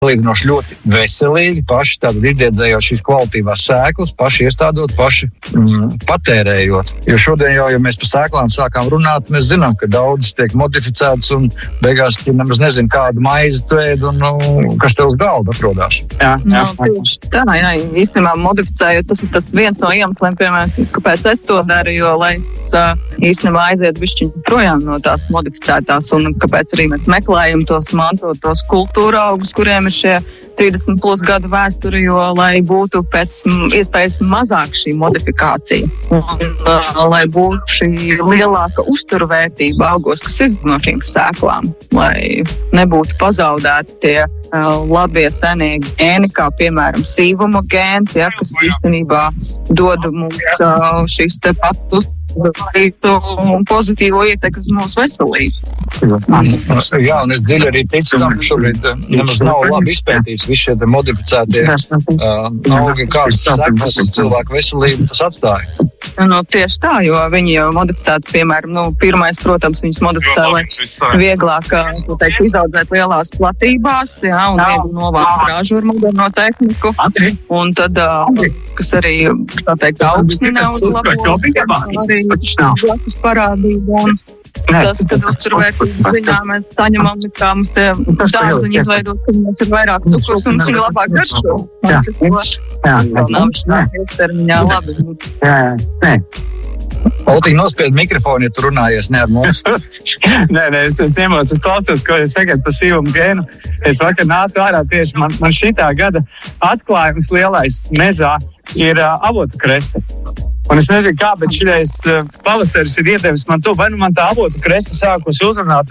salīdzinoši ļoti veselīgi, paši tātad izdiedzējot šīs kvalitīvās sēklas, paši iestādot, paši patērējot. Jo šodien jau, ja mēs par sēklām sākām runāt, mēs zinām, ka daudzas tiek modificētas un beigās tu nemaz nezinu, kādu maizi tu ēd un kas tev uz galda atrodās. Jā. Jā, īstenībā modificējot, tas ir tas viens no iemesliem, piemēram, kāpēc es to daru, jo lai es īstenībā aiziet bišķiņu projām no tās modificētās un kāpēc arī mēs meklējam tos mantotos kultūra augus, kuriem ir šie 30 plus gadu vēsturi, jo lai būtu pēc iespējas mazāk šī modifikācija un lai būtu šī lielāka uzturvērtība augos, kas izdod no šīm sēklām, lai nebūtu pazaudēti tie labie senie gēni, kā piemēram sīvuma gēns, ja, kas īstenībā dod mums šīs te pat un pozitīvo ietekmi uz mūsu veselību. Jā, un es dziļi arī ticu tam, ka šobrīd nemaz nav labi izpētīts visi šie modifizētie augi, kādas sekas cilvēku veselību tas atstāja. Tieši tā, jo viņi jau modificēti, piemēram, pirmais, protams, viņus modificē, lai vieglāk, izaudzēt lielās platībās, jā, un viegli novākt grāžu ar moderno tehniku, un tad, kas arī, tā teikt, augsni naudu labo, arī blakus parādība, un tas, kad uzturvērtības ziņā mēs saņemam, kā mums tie dārziņi izveidot, ka mums ir vairāk cukurs un viņi labāk garšo. Oltiņ, nospied mikrofonu, ja tu runājies, ne ar mums. Nē, es ņemos, es klausos, ko jūs sakat par sīvumu gēnu. Es vakar nācu ārā tieši, man šitā gada atklājums lielais mezā ir avotu krese. Un es nezinu kā, bet šitais pavasaris ir iedevis man to, vai nu man tā avotu krese sākus uzrunāt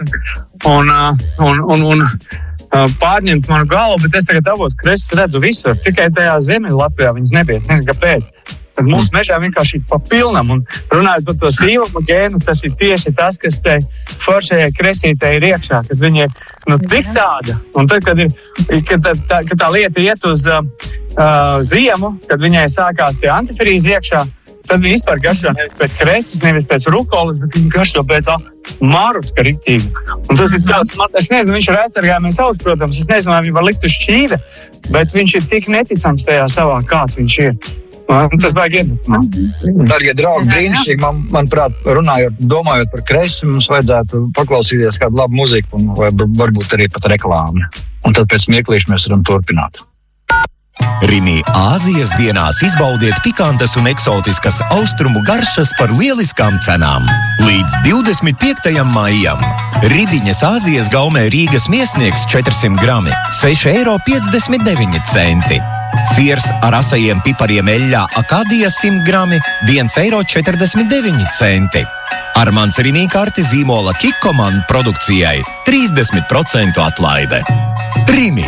un pārņemt manu galvu, bet es tagad avotu kreses redzu visur. Tikai tajā Ziemeļa Latvijā viņas nebija. Nezinu, kāpēc. Tad mūsu mežā vienkārši pa pilnam. Un runājot par to sīvumu gēnu, tas ir tieši tas, kas te foršajai kresītei ir iekšā. Kad viņa ir tik tāda. Un tad, kad tā lieta iet uz ziemu, kad viņai sākās tie antifrīzi iekšā, tad viņi vispār garšo nevis pēc kreses, nevis pēc rukolas, bet viņi garšo pēc marutka riktīgi. Un tas ir tāds, es nezinu, viņš ir aizsargājumais augs, protams, es nezinu, vai viņi var likt uz šķīve, bet viņš ir tik neticams tajā savā, kāds viņš ir. Tas vajag iedvesmot. Dargie draugi, brīnišķīgi, manuprāt, runājot, domājot par kresi, mums vajadzētu paklausīties kādu labu muziku un varbūt arī pat reklāmu. Un tad pēc mirklīša mēs varam turpināt. Rimi Āzijas dienās izbaudiet pikantas un eksotiskas austrumu garšas par lieliskām cenām. Līdz 25. maijam. Ribiņas Āzijas gaumē Rīgas miesnieks 400 grami, 6,59 eiro. Siers ar asajiem pipariem eļļā Akadija 100 grami, 1,49 eiro. Armands Rimi karti zīmola Kikoman produkcijai 30% atlaide. Rimi.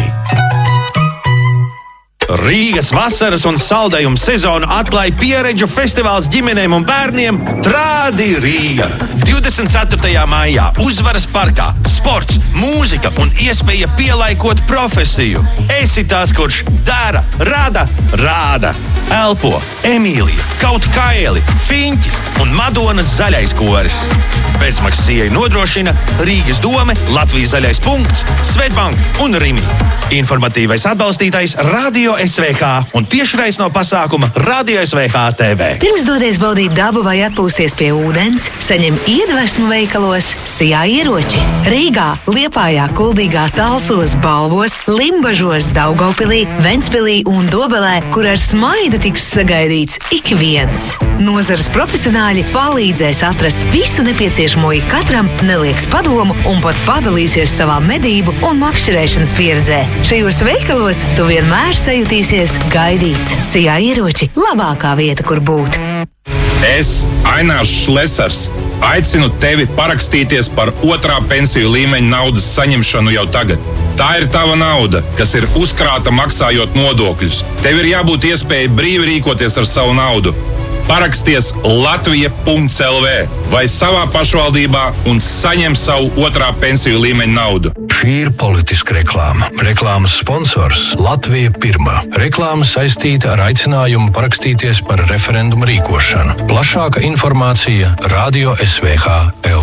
Rīgas vasaras un saldējumu sezonu atklāja pieredžu festivāls ģimenēm un bērniem Trādi Rīga. 24. maijā Uzvaras parkā sports, mūzika un iespēja pielaikot profesiju. Esi tās, kurš dara, rāda, elpo, Emīlija, Kaut Kaili, Fiņķis un Madonas zaļais koris. Bezmaksas ieeja nodrošina Rīgas dome, Latvijas zaļais punkts, Svetbank un Rimi. Informatīvais atbalstītājs Radio SVH un tiešrais no pasākuma Radio SVH TV. Pirms dodies baudīt dabu vai atpūsties pie ūdens, saņem iedvesmu veikalos Sijā ieroči. Rīgā, Liepājā, Kuldīgā, Talsos, Balvos, Limbažos, Daugavpilī, Ventspilī un Dobelē, kur ar smaidu tiks sagaidīts ik viens. Nozares profesionāļi palīdzēs atrast visu nepieciešamo ikatram, nelieks padomu un pat padalīsies savā medību un makšķerēšanas pieredzē. Šajos veikalos tu vienmēr sajutīsies gaidīts. Sijā ieroči – labākā vieta, kur būt. Es, Ainārs Šlesers, aicinu tevi parakstīties par 2. pensiju līmeņa naudas saņemšanu jau tagad. Tā ir tava nauda, kas ir uzkrāta maksājot nodokļus. Tev ir jābūt iespēja brīvi rīkoties ar savu naudu. Paraksties latvija.lv vai savā pašvaldībā un saņem savu 2. pensiju līmeņa naudu. Šī ir politiska reklāma. Reklāmas sponsors Latvija Pirmā. Reklāma saistīta ar aicinājumu parakstīties par referendumu rīkošanu. Plašāka informācija Radio SVH LV.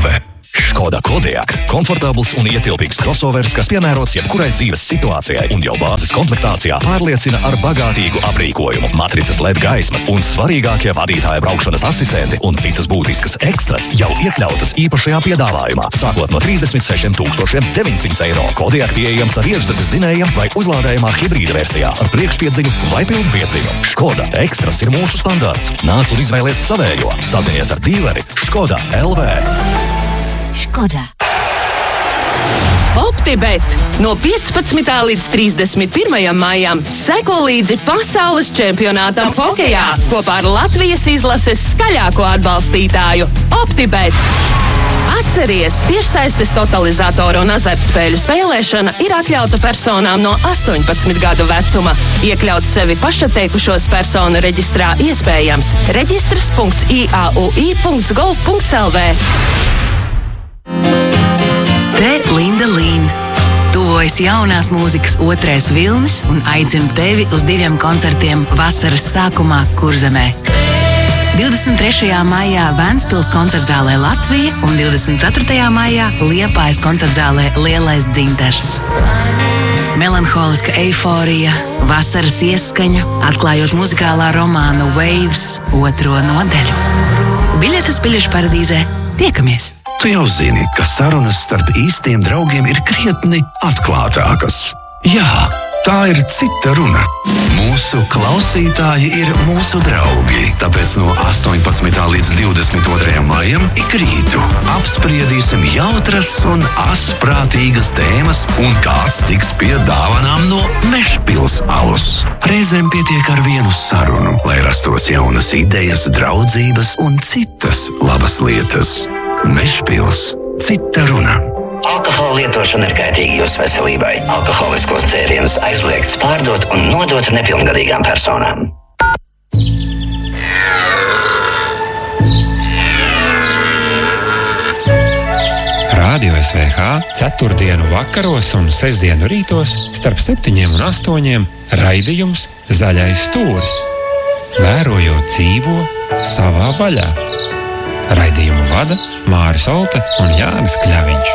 Škoda Kodiaq. Komfortabls un ietilpīgs crossovers, kas piemērots jebkurai dzīves situācijai un jau bāzes komplektācijā pārliecina ar bagātīgu aprīkojumu, matricas LED gaismas un svarīgākie vadītāja braukšanas asistenti un citas būtiskas ekstras jau iekļautas īpašajā piedāvājumā, sākot no 36 900 €. Kodiaq pieejams ar iekšdedzes dzinējiem vai uzlādējumā hibrīda versijā ar priekšpiedziņu vai pilnpiedziņu. Škoda ekstras ir mūsu standarts. Nāc un izvēlies savējo. Sazinies ar dīleri Škoda LV. Škoda. OptiBet no 15. līdz 31. maijam seko līdzi pasaules čempionātam hokejā kopā ar Latvijas izlases skaļāko atbalstītāju OptiBet. Atceries, tiešsaistes totalizatoru un azartspēļu spēlēšana ir atļauta personām no 18 gadu vecuma. Iekļaut sevi pašatteikušos personu reģistrā iespējams reģistrs.iaui.gov.lv. Te Linda Līna. Tuvojas jaunās mūzikas 2. vilnis un aicinu tevi uz 2 koncertiem vasaras sākumā Kurzemē. 23. maijā Ventspils koncertzālē Latvija un 24. maijā Liepājas koncertzālē Lielais dzintars. Melanholiska eiforija, vasaras ieskaņa, atklājot muzikālā romāna Waves 2. nodaļu. Biļetes Biļešu paradīzē. Tiekamies! Tu jau zini, ka sarunas starp īstiem draugiem ir krietni atklātākas. Jā, tā ir cita runa. Mūsu klausītāji ir mūsu draugi, tāpēc no 18. līdz 22. maijam ik rītu apspriedīsim jautras un asprātīgas tēmas, un kāds tiks pie dāvanām no Mešpils alus. Reizēm pietiek ar vienu sarunu, lai rastos jaunas idejas, draudzības un citas labas lietas. Mešpils – cita runa. Alkohola lietošana ir kaitīga jūsu veselībai. Alkoholiskos dzērienus aizliegts pārdot un nodot nepilngadīgām personām. Radio SVH ceturtdienu vakaros un sestdienu rītos starp 7 un 8 raidījums Zaļais stūris. Vērojot dzīvo savā vaļā. Raidījumu vada Māris Olte un Jānis Kļaviņš.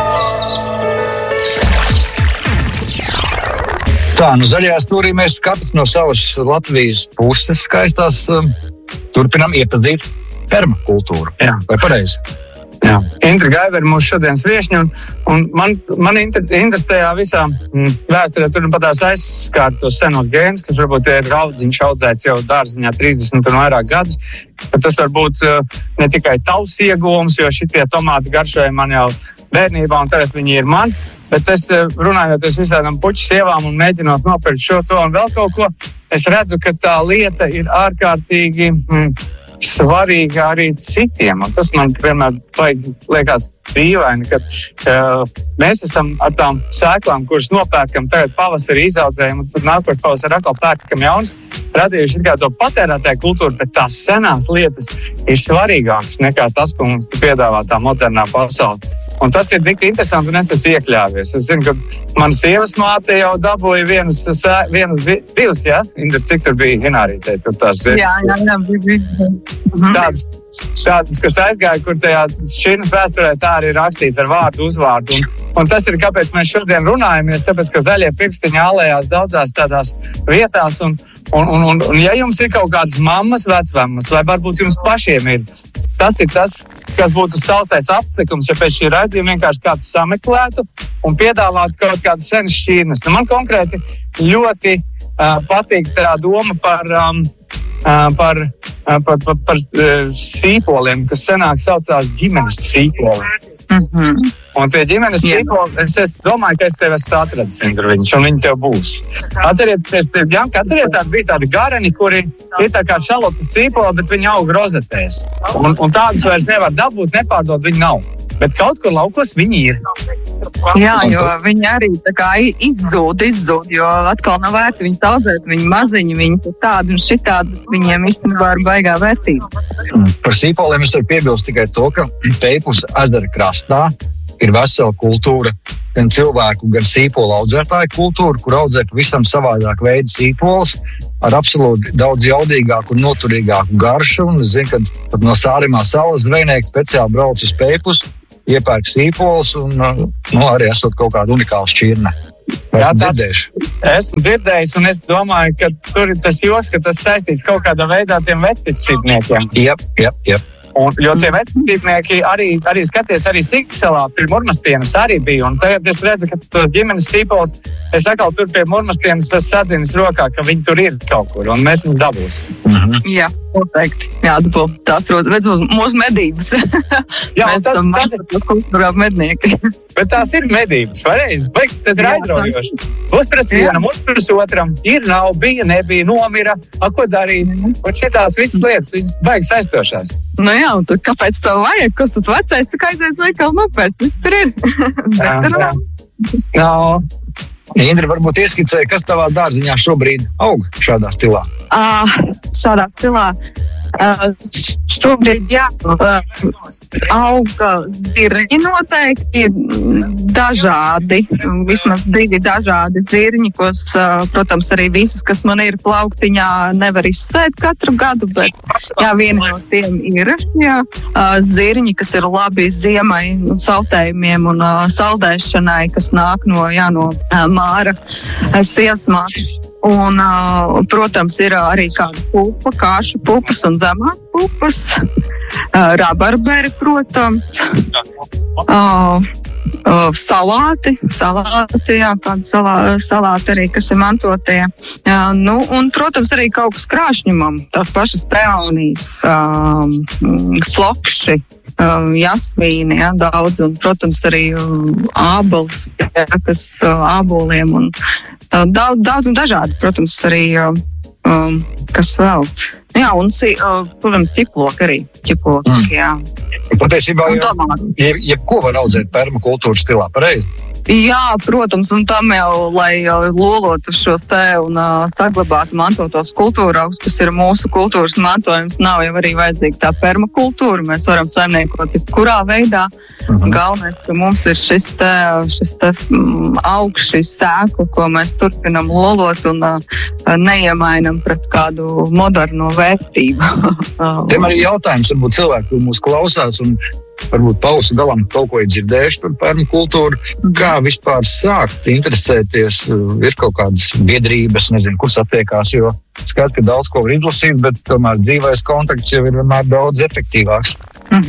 Tā, zaļajā stūrī mēs katrs no savas Latvijas puses skaistās turpinām iepazīt permakultūru. Jā. Vai pareizi? Jā. Indra Gaiva ir mūsu šodienas viešņa, un man interesējā visā vēsturē, tur pat tās aizskārt tos senos gēnus, kas varbūt ir audziņš audzēts jau dārziņā 30 un vairāk gadus. Tas var būt ne tikai tavs iegūms, jo šitie tomāti garšoja man jau bērnībā, un tagad viņi ir man. Bet es runājoties visādām puķu sievām un mēģinot nopirkt šo, to un vēl kaut ko, es redzu, ka tā lieta ir ārkārtīgi svarīga arī citiem. Un tas man vienmēr liekas dīvaini, ka mēs esam ar tām sēklām, kuras nopērkam tagad pavasarī izaudzējam, un tad nākot pavasarī atkal pērkam jaunas, radījuši tikai to patērētāju kultūru, bet tās senās lietas ir svarīgākas nekā tas, ko mums piedāvā tā modernā pasaule. Un tas ir tik interesanti, un es esmu iekļāvies. Es zinu, ka mana sievas māte jau dabūja divas, jā? Indra, cik tur bija Hinārītei? Tur tās Jā. Tādas, kas aizgāja, kur tajā šīnas vēsturē tā arī rakstīts ar vārdu, uzvārdu. Un tas ir, kāpēc mēs šodien runājamies, tāpēc, ka zaļie pirkstiņi ālējās daudzās tādās vietās. Un ja jums ir kaut kādas mammas, vecmammas, vai varbūt jums pašiem ir, tas ir tas, kas būtu sausais aplikums, ja pēc šī raidījuma vienkārši kāds sameklētu un piedāvātu kaut kādas senas šķirnes. Man konkrēti ļoti patīk tā doma par sīpoliem, kas senāk saucās ģimenes sīpoli. Un pie ģimenes sīpoli, es domāju, ka es tev esmu atradis, Indra, viņus, un viņi tev būs. Atcerieties, tādi bija tādi gareni, kuri ir tā kā šalotas sīpoli, bet viņi aug rozetēs. Un tādus vairs nevar dabūt, nepārdot, viņi nav. Bet kaut kur laukos viņi ir. Jā, jo viņi arī tā kā izzūd, jo atkal nav vērti viņus audzēt, viņi maziņi, viņi tādi un šitādi, viņiem īstenībā ir baigā vērtība. Par sīpoliem es varu piebilst tikai to, ka Peipus ezera krastā ir vesela kultūra, gan cilvēku, gan sīpolu audzētāju kultūra, kur audzē pavisam savādāk veidu sīpols ar absolūti daudz jaudīgāku un noturīgāku garšu. Un es zinu, ka no Sārimā salas zvejnieki speciāli brauc uz Peipus iepērk sīpols un arī esot kaut kāda unikāla šķirne. Esmu dzirdējis, un es domāju, ka tur ir tas joks, ka tas saistīts kaut kādā veidā tiem vecticībniekiem. Jep. Jo tie vecticībnieki arī skaties, arī Sigsalā pie Murmastienas arī bija, un tagad es redzu, ka tos ģimenes sīpols, es atkal tur pie Murmastienas sadzinis rokā, ka viņi tur ir kaut kur, un mēs viņus dabūsim. Jā, noteikti. Jā, tās redzot mūsu medības. Jā, mēs esam kultūrā mednieki. Bet tās ir medības, pareizi. Tas ir aizraujoši. Uzpras vienam, uzpras otram. Ir, nav, bija, nebija, nomira. Ko darīt? Un šitās visas lietas, viņas baigas aizstošās. Nu jā, un tad kāpēc tev vajag? Kas tad vecais? Tu kā aizies veikalu nopēc? Tur ir. Indra, varbūt ieskicēja, kas tavā dārziņā šobrīd aug šādā stilā? Šādā stilā. Šobrīd, auga zirņi noteikti, dažādi, vismaz 2 dažādi zirņi, kos, protams, arī visas, kas man ir plauktiņā, nevar izsēt katru gadu, bet viena no tiem ir zirņi, kas ir labi ziemai, sautējumiem un saldēšanai, kas nāk no māra siesmātes. Un, protams, ir arī kāda pupa, kāšu pupas un zemāk pupas, rabarberi, protams, salāti, kāda salāti arī, kas ir mantotie. Un, protams, arī kaut kas krāšņumam, tās pašas peonijas, flokši, jasmīni, daudz, un, protams, arī ābols, kas āboliem un daudz un dažādi, protams, arī kas vēl. Jā, un, protams, ķiploki arī. Jā. Patiesībā, jebko var audzēt permakultūras stilā, pareizi? Jā, protams, un tam jau, lai lolotu šos te un saglabātu mantotos kultūraugus, kas ir mūsu kultūras mantojums, nav jau arī vajadzīga tā permakultūra. Mēs varam saimniekot kurā veidā. Galvenais, ka mums ir šis te augšs, sēkla, ko mēs turpinam lolot un neiemainam pret kādu moderno vērtību. Tiem arī jautājums, varbūt cilvēki, kur mūs klausās un varbūt pausu galam kaut ko ir dzirdējuši par permakultūru. Kā vispār sākt interesēties? Ir kaut kādas biedrības, nezinu, kur satiekās, jo skaidrs, ka daudz ko var izlasīt, bet tomēr dzīvais kontakts jau ir vienmēr daudz efektīvāks.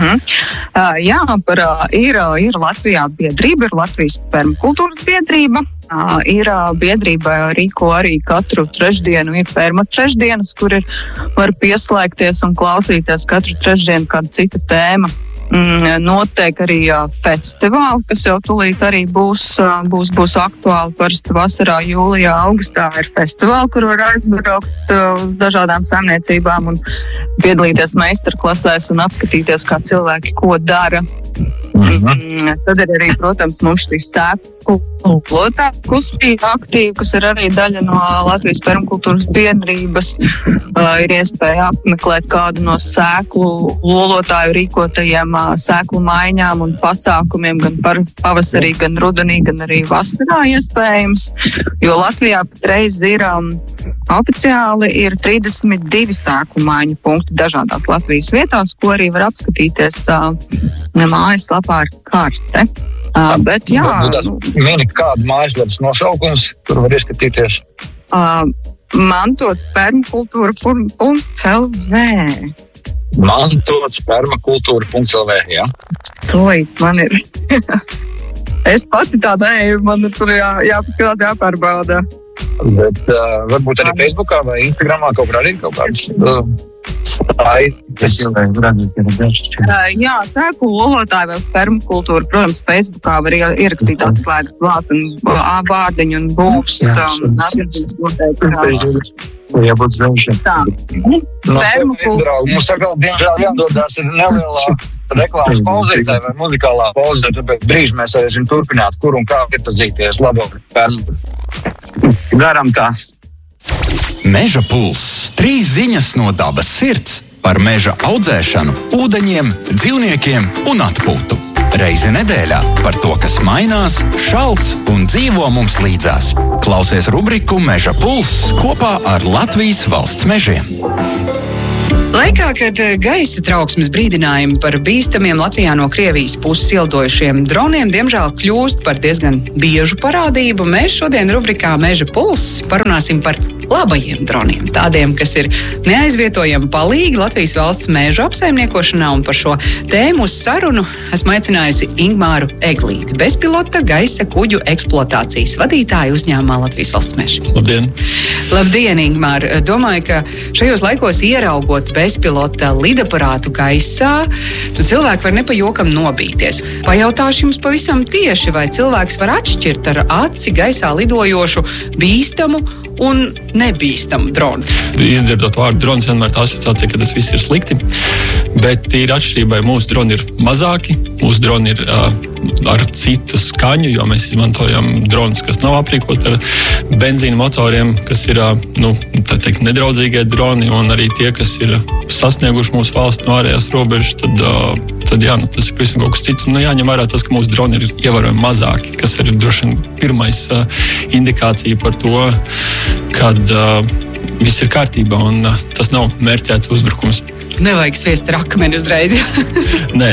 Jā, ir Latvijā biedrība, ir Latvijas permakultūras biedrība. Ir biedrība rīko arī katru trešdienu, ir perma trešdienas, kur var pieslēgties un klausīties katru trešdienu kāda cita tēma. Notiek arī festivāli, kas jau tūlīt arī būs aktuāli. Parasti vasarā, jūlijā, augustā ir festivāli, kur var aizbraukt uz dažādām saimniecībām un piedalīties meistarklasēs un apskatīties, kā cilvēki ko dara. Tad ir arī, protams, mums šīs sēklu lolotāju kustība aktīva, kas ir arī daļa no Latvijas permakultūras biedrības. Ir iespēja apmeklēt kādu no sēklu lolotāju rīkotajiem sēklu maiņām un pasākumiem gan pavasarī, gan rudenī, gan arī vasarā iespējams. Jo Latvijā patreiz ir oficiāli ir 32 sēklu maiņu punkti dažādās Latvijas vietās, ko arī var apskatīties mājaslapā ar karte. Bet jā. Mini kādu mājaslapas nosaukums, tur var ieskatīties? Mantots permakultūra.lv. Mantots permakultūra.lv, jā? Tūlīt man ir. Es pati tā neju, man tur jāpaskatās, jāpārbauda. Bet varbūt arī Facebookā vai Instagramā kaut kur arī kaut kādas Jā, sēklu lolotāju vai permakultūru, protams, Facebookā var ierakstīt atslēgas vārdiņu un būs jābūt zināšana. Tā. Mums atkal, diemžēl, jādodās ir nelielā reklāmas pauzītē vai muzikālā pauzē, tāpēc brīži mēs varēsim turpināt, kur un kā iepazīties labāk permakultūru. Darām tās. Meža puls. 3 ziņas no dabas sirds par meža audzēšanu, ūdeņiem, dzīvniekiem un atpūtu. Reizi nedēļā par to, kas mainās, šalts un dzīvo mums līdzās. Klausies rubriku Meža puls kopā ar Latvijas valsts mežiem. Laikā, kad gaisa trauksmes brīdinājumi par bīstamiem Latvijā no Krievijas puses ielidojušiem droniem diemžēl kļūst par diezgan biežu parādību, mēs šodien rubrikā Meža pulss parunāsim par labajiem droniem. Tādiem, kas ir neaizvietojami palīgi Latvijas valsts mežu apsaimniekošanā, un par šo tēmu uz sarunu esmu aicinājusi Ingmāru Eglīti, bezpilota gaisa kuģu eksploatācijas vadītāju uzņēmumā Latvijas valsts meži. Labdien! Labdien, Ingmār! Domāju, ka šajos laikos ieraugot bezpilota lidaparātu gaisā, tu cilvēki var nepajokam nobīties. Pajautāšu jums pavisam tieši, vai cilvēks var atšķirt ar aci gaisā lidojošu bīstamu un nebīstamu dronu. Izdzirdot vārdu drons, vienmēr tā asociācija, ka tas viss ir slikti, bet ir atšķirībai mūsu droni ir mazāki, mūsu droni ir ar citu skaņu, jo mēs izmantojam dronus, kas nav aprīkoti ar benzīna motoriem, kas ir nedraudzīgie droni, un arī tie, kas ir sasnieguši mūsu valsts no ārējās robežas, tad jā, tas ir pavisam kaut kas cits. Jāņem vērā tas, ka mūsu droni ir ievērojami mazāki, kas ir droši vien pirmais indikācija par to, kad viss ir kārtībā un tas nav mērķēts uzbrukums. Nevajag sviest ar akmeni uzreiz. Nē,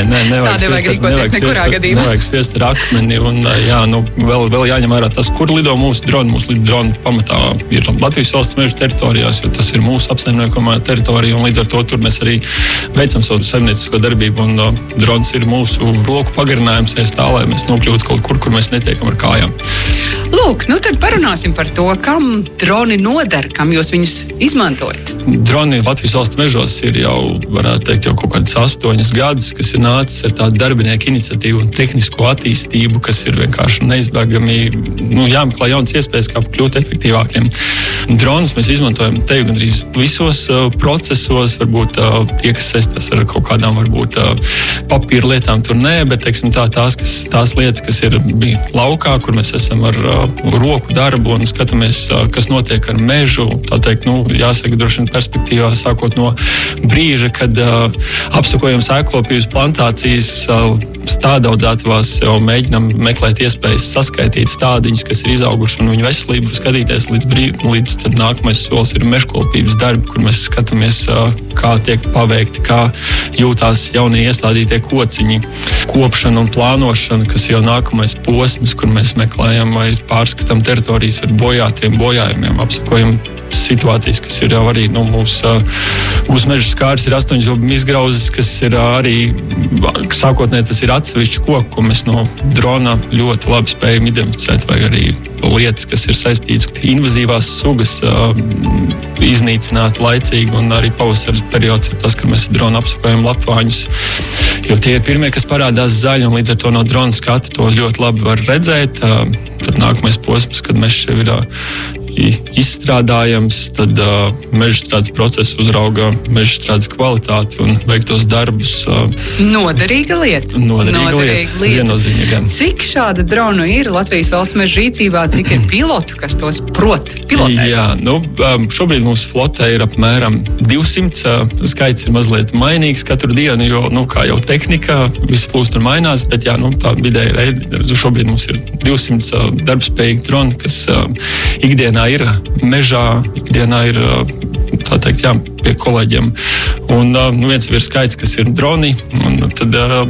nevajag sviest ar akmeni. Un, jā, vēl jāņem vērā tas, kur lido mūsu droni. Mūsu droni pamatā ir Latvijas valsts meža teritorijās, jo tas ir mūsu apsaimniekamā teritorija. Un līdz ar to tur mēs arī veicam savu saimniecisko darbību. Un drons ir mūsu roku pagarinājums, tā, lai mēs nokļūtu kaut kur, kur mēs netiekam ar kājām. Lūk, tad parunāsim par to, kam droni noder, kam jūs viņus izmantojat. Droni Latvijas valsts mežos ir jau, varētu teikt, jau kaut kādas 8 gadus, kas ir nācis ar tādu darbinieku iniciatīvu un tehnisko attīstību, kas ir vienkārši neizbēgami, jāmeklē jaunas iespējas, kā kļūt efektīvākiem. Dronus mēs izmantojam te gandrīz visos procesos, varbūt tie, kas saistās ar kaut kādām, varbūt papīra lietām tur nē, bet, teiksim, tās lietas, kas ir bija laukā, kur mēs esam ar roku darbu un skatāmies, kas notiek ar mežu, tā teikt, jāsaka droši vien perspektīvā, sākot no brīža, kad apsakojam sēklopības plantācijas stādaudzētavās, jau mēģinam meklēt iespējas saskaitīt stādiņus, kas ir izauguši un viņu veselību skatīties līdz tad nākamais solis ir mežkopības darbi, kur mēs skatāmies, kā tiek paveikti, kā jūtās jaunie iestādītie kociņi, kopšana un plānošana, kas jau nākamais posms, kur mēs meklējam vai pārskatām teritorijas ar bojātiem bojājumiem, apsakojam situācijas, kas ir jau arī mūsu meža skāris ir 8 zobu izgrauzes, kas ir arī sākotnēji tas ir atsevišķi koku, ko mēs no drona ļoti labi spējam identificēt, vai arī lietas, kas ir saistītas invazīvās sugas iznīcināt laicīgi, un arī pavasaras periods ir tas, ka mēs ar dronu apsakojam lapvāņus, jo tie ir pirmie, kas parādās zaļi, un līdz ar to no drona skata to ļoti labi var redzēt. Tad nākamais posms, kad mēs šeit ir izstrādājams, tad mežstrādes procesu uzrauga mežstrādes kvalitāti un veiktos darbus. Noderīga lieta. Noderīga lieta. Viennozīmīgi. Cik šāda dronu ir Latvijas valsts meža rīcībā, cik ir pilotu, kas tos prot pilotēt? Jā, šobrīd mūsu flotē ir apmēram 200. Skaits ir mazliet mainīgs katru dienu, jo, kā jau tehnika, viss plūst un mainās, bet jā, tā vidēji šobrīd mums ir 200 darbspējīgi droni, kas ikdienā ir mežā, ikdienā ir, tā teikt, jā, pie kolēģiem. Un viens ir skaits, kas ir droni, un tad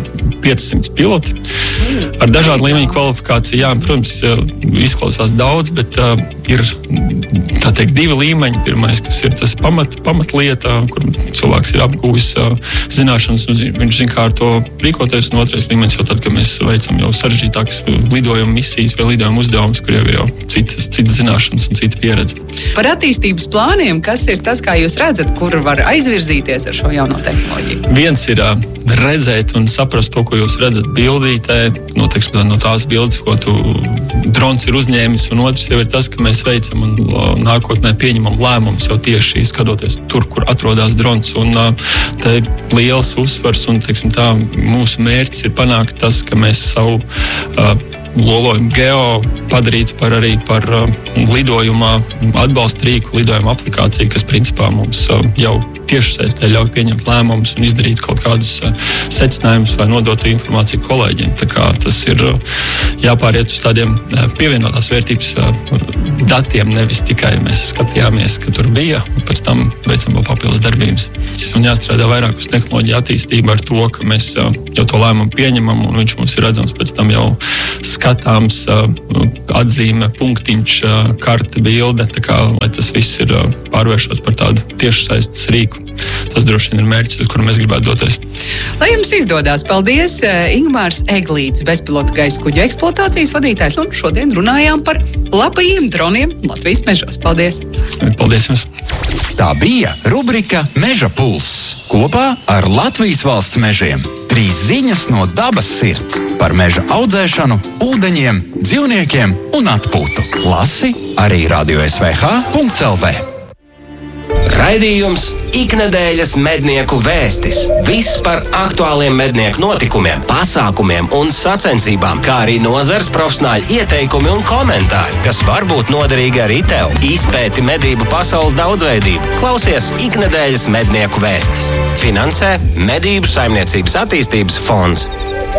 500 piloti ar dažādu līmeņu kvalifikāciju. Jā, protams, izklausās daudz, bet ir, tā teikt, 2 līmeņi. Pirmais, kas ir tas pamatlieta, kur cilvēks ir apgūvis zināšanas, un viņš zina, kā ar to rīkoties. Un otrais līmenis jau tad, kad mēs veicam jau sarežģītākas lidojumu misijas vai lidojumu uzdevumus, kur jau ir jau citas zināšanas un cita pieredze. Par attīstības plāniem, kas ir tas, kā jūs redzat, kur var aizvirzīties ar šo jauno tehnoloģiju? Viens ir redzēt un saprast to, ko jūs redzat bildītē, no tās bildes, ko drons ir uzņēmis, un otrs jau ir tas, ka mēs veicam un nākotnē pieņemam lēmumus jau tieši skatoties tur, kur atrodas drons. Un te liels uzsvars un, mūsu mērķis ir panākt tas, ka mēs savu lolojumu geo padarīt arī par lidojumā atbalsta rīku, lidojuma aplikāciju, kas principā mums jau tiešsaistē ļauj pieņemt lēmumus un izdarīt kaut kādus secinājumus vai nodotu informāciju kolēģiem. Tā kā tas ir jāpāriet uz tādiem pievienotās vērtības datiem, nevis tikai mēs skatījāmies, ka tur bija, un pēc tam veicam vēl papildus darbības. Un jāstrādā vairāk uz tehnoloģiju attīstību ar to, ka mēs jau to lēmumu pieņemam, un viņš mums ir redzams pēc tam jau skatāms, atzīme, punktiņš, karte, bilde, tā kā, lai tas viss ir pārvēršos par tādu tiešsaistes rīku. Tas droši vien ir mērķis, uz kuru mēs gribētu doties. Lai jums izdodas, paldies! Ingmārs Eglīts, bezpilota gaisa kuģu eksploatācijas vadītājs, un šodien runājām par labajiem droniem Latvijas mežos. Paldies! Paldies jums! Tā bija rubrika Meža pulss kopā ar Latvijas valsts mežiem. 3 ziņas no dabas sirds par meža audzēšanu, ūdeņiem, dzīvniekiem un atpūtu. Lasi arī Radio SVH.CLV. Raidījums Iknedēļas mednieku vēstis. Viss par aktuāliem mednieku notikumiem, pasākumiem un sacensībām, kā arī nozares profesionāļu ieteikumi un komentāri, kas var būt noderīgi arī tev. Izpēti medību pasaules daudzveidību. Klausies Iknedēļas mednieku vēstis. Finansē Medību saimniecības attīstības fonds.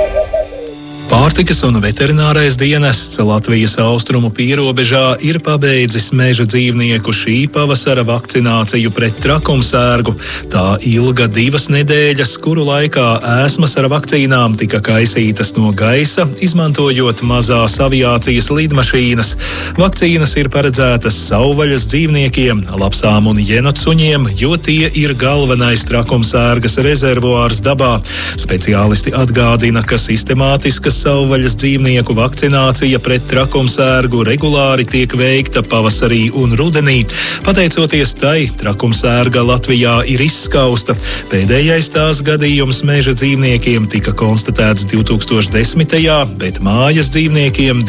Pārtikas un veterinārais dienests Latvijas austrumu pierobežā ir pabeidzis meža dzīvnieku šī pavasara vakcināciju pret trakumsērgu. Tā ilga 2 nedēļas, kuru laikā ēsmas ar vakcīnām tika kaisītas no gaisa, izmantojot mazās aviācijas lidmašīnas. Vakcīnas ir paredzētas savvaļas dzīvniekiem, lapsām un jenotsuņiem, jo tie ir galvenais trakumsērgas rezervuārs dabā. Speciālisti atgādina, ka sistemātiskas savvaļas dzīvnieku vakcinācija pret trakumsērgu regulāri tiek veikta pavasarī un rudenī. Pateicoties tai, trakumsērga Latvijā ir izskausta. Pēdējais tās gadījums meža dzīvniekiem tika konstatēts 2010. bet mājas dzīvniekiem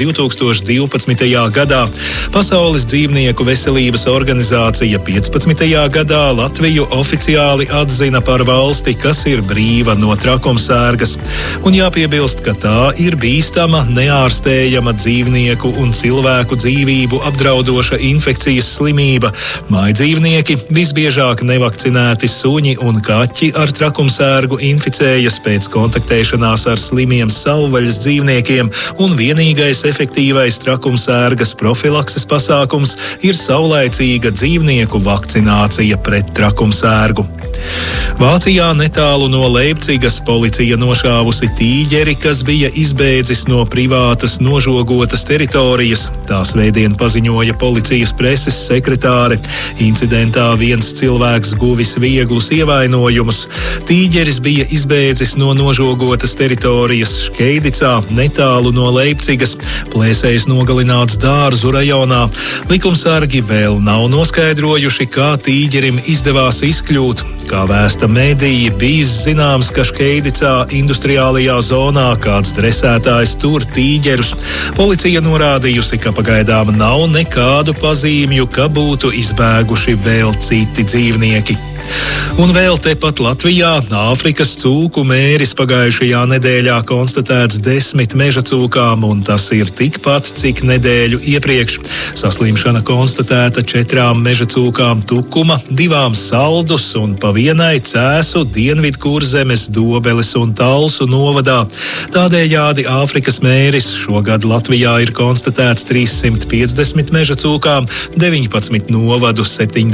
2012. gadā. Pasaules dzīvnieku veselības organizācija 15. gadā Latviju oficiāli atzina par valsti, kas ir brīva no trakumsērgas. Un jāpiebilst, ka tā ir bīstama, neārstējama dzīvnieku un cilvēku dzīvību apdraudoša infekcijas slimība. Mājdzīvnieki, visbiežāk nevakcinēti suņi un kaķi ar trakumsērgu inficējas pēc kontaktēšanās ar slimiem savvaļas dzīvniekiem, un vienīgais efektīvais trakumsērgas profilakses pasākums ir saulaicīga dzīvnieku vakcinācija pret trakumsērgu. Vācijā netālu no Leipcigas policija nošāvusi tīģeri, kas bija izbēdzis no privātas nožogotas teritorijas. Tā svētdien paziņoja policijas preses sekretāre. Incidentā viens cilvēks guvis vieglus ievainojumus. Tīģeris bija izbēdzis no nožogotas teritorijas Škeidicā, netālu no Leipcigas. Plēsējs nogalināts Dārzu rajonā. Likumsargi vēl nav noskaidrojuši, kā tīģerim izdevās izkļūt. Kā vēsta mediji, bijis zināms, ka Škeidicā industriālajā zonā kāds dresētājs tur tīģerus. Policija norādījusi, ka pagaidām nav nekādu pazīmju, ka būtu izbēguši vēl citi dzīvnieki. Un vēl tepat Latvijā Āfrikas cūku mēris pagājušajā nedēļā konstatēts 10 meža cūkām, un tas ir tikpat, cik nedēļu iepriekš. Saslimšana konstatēta 4 meža cūkām Tukuma, 2 Saldus un pa 1 Cēsu, Dienvidkurzemes, Dobeles un Talsu novadā. Tādējādi Āfrikas mēris šogad Latvijā ir konstatēts 350 meža cūkām, 19 novadu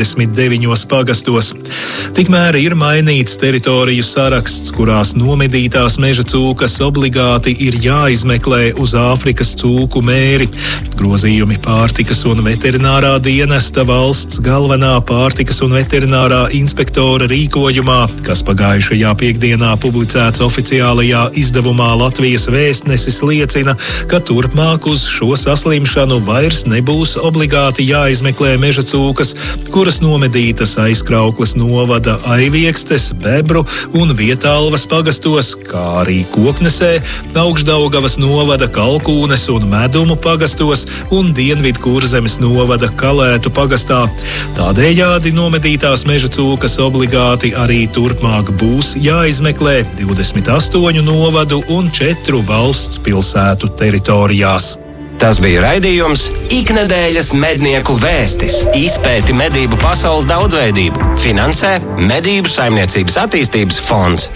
79 pagastos. Tikmēr ir mainīts teritoriju saraksts, kurās nomedītās meža cūkas obligāti ir jāizmeklē uz Āfrikas cūku mēri. Grozījumi pārtikas un veterinārā dienesta valsts galvenā pārtikas un veterinārā inspektora rīkojumā, kas pagājušajā piekdienā publicēts oficiālajā izdevumā Latvijas Vēstnesis, liecina, ka turpmāk uz šo saslimšanu vairs nebūs obligāti jāizmeklē meža cūkas, kuras nomedītas Aizkraukles novada Aiviekstes, Bebru un Vietālvas pagastos, kā arī Koknesē, Augšdaugavas novada Kalkūnes un Medumu pagastos un Dienvidkurzemes novada Kalētu pagastā. Tādējādi nomedītās meža cūkas obligāti obligāti arī turpmāk būs jāizmeklē 28 novadu un 4 valsts pilsētu teritorijās. Tas bija raidījums Iknedēļas mednieku vēstis. Izpēti medību pasaules daudzveidību. Finansē Medību saimniecības attīstības fonds.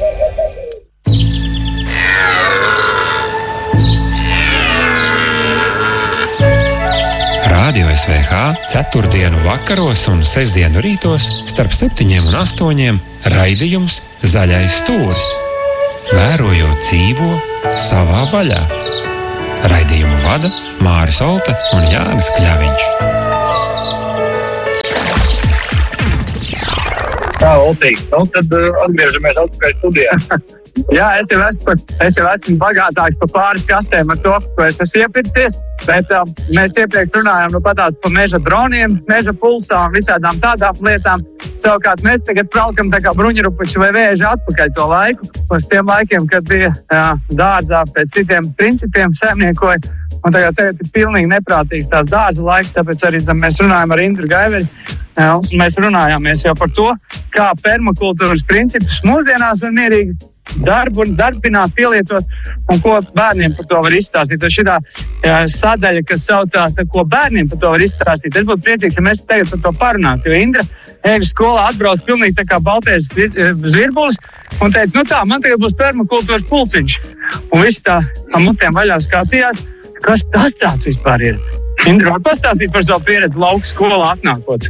Radio SVH 4. vakaros un 6. rītos starp 7 un 8 raidījums Zaļais stūris. Vērojot dzīvo savā vaļā. Raidījumu vada Māris Olte un Jānis Kļaviņš. Tā, Oltīgi, tad atgriežamies atpakaļ studijās. Jā, es jau esmu bagātāks par pāris kastēm ar to, ko es esmu iepircies, bet mēs iepriekš runājām patās par meža droniem, meža pulsām, visādām tādām lietām. Savukārt mēs tagad praukam tā kā bruņurupuči vai vēži atpakaļ to laiku, uz tiem laikiem, kad bija dārzā pēc citiem principiem saimniekoja. Un tagad ir pilnīgi neprātīgs tās dārza laiks, tāpēc arī mēs runājam ar Indru Gaiveri. Mēs runājāmies jau par to, kā permakultūras principus mūsdienās var mierīgi darbināt, pielietot, un ko bērniem par to var izstāstīt. Un šitā sadaļa, kas saucās, ko bērniem par to var izstāstīt. Es būtu priecīgs, ja mēs tagad par to parunātu, jo Indra ēgļu skolā atbrauc pilnīgi tā kā baltais zvirbulis un teica, tā, man tagad būs permakultūras pulciņš. Un visi tā mutiem vaļā skatījās, kas tas tāds vispār ir. Indra, var pastāstīt par savu pieredzi lauku skolā atnākot?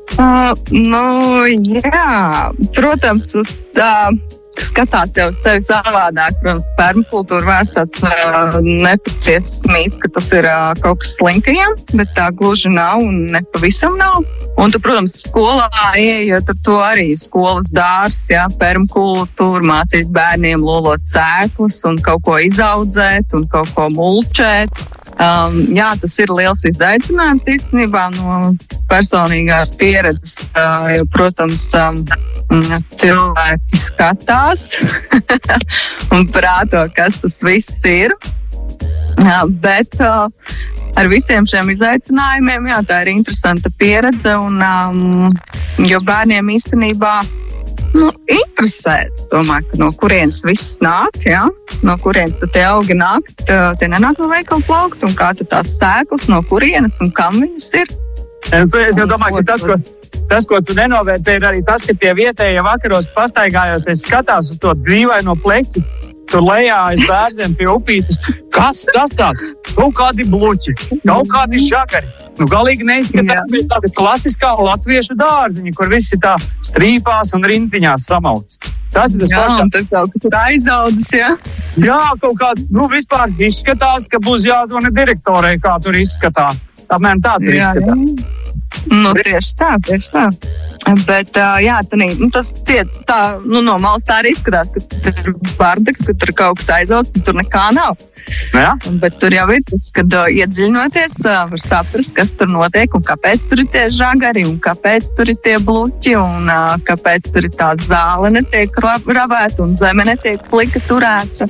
Jā, protams, uz tā skatās jau uz tevi savādāk. Protams, permakultūra vairs tāds nepatiesas mīts, ka tas ir kaut kas slinkajiem, bet tā gluži nav un nepavisam nav. Un tu, protams, skolā ieejot ar to arī skolas dārs, permakultūra, mācīt bērniem lolot sēklas un kaut ko izaudzēt un kaut ko mulčēt. Tas ir liels izaicinājums īstenībā no personīgās pieredzes, jo, protams, cilvēki skatās un prāto, kas tas viss ir. Bet ar visiem šiem izaicinājumiem, tā ir interesanta pieredze, un, jo bērniem īstenībā interesē, domāju, ka no kurienes viss nāk, no kurienes tie augi nāk, tie nenāk no veikala plaukta, un kā tās sēklas, no kurienes un kam viņas ir. Es jau domāju, ka tas, ko tu nenovērtē, ir arī tas, ka tie vietējie vakaros pastaigājoties skatās uz to dīvaino pleķi, tur lejā aiz bērziem pie upītes. Kas tas tāds? Kaut kādi bluķi, kaut kādi žagari. Galīgi neizskatās pie tāda klasiskā latviešu dārziņa, kur viss ir tā strīpās un rintiņās samalts. Tas ir tas pašā. Tas kaut kas ir aizaudzis, Jā, kaut kāds, vispār izskatās, ka būs jāzvana direktorei, kā tur izskatā. Apmēram tā tur izskatās. Tieši tā. Bet, tas tā, no malas tā arī izskatās, ka tur ir bardaks, ka tur kaut kas aizaudzis, un tur nekā nav. Jā. Bet tur jau ir tas, kad iedziļinoties, var saprast, kas tur notiek, un kāpēc tur ir tie žagari, un kāpēc tur ir tie bluķi, un kāpēc tur ir tā zāle netiek ravēta, un zeme netiek plika turēta.